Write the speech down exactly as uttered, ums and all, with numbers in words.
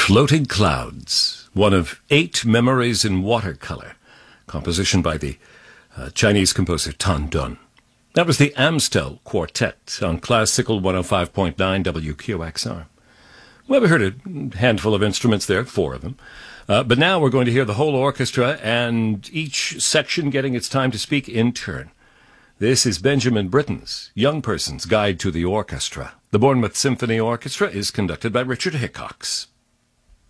Floating Clouds, one of eight memories in watercolor, composition by the uh, Chinese composer Tan Dun. That was the Amstel Quartet on Classical one oh five point nine W Q X R. Well, we heard a handful of instruments there, four of them. Uh, but now we're going to hear the whole orchestra and each section getting its time to speak in turn. This is Benjamin Britten's Young Person's Guide to the Orchestra. The Bournemouth Symphony Orchestra is conducted by Richard Hickox.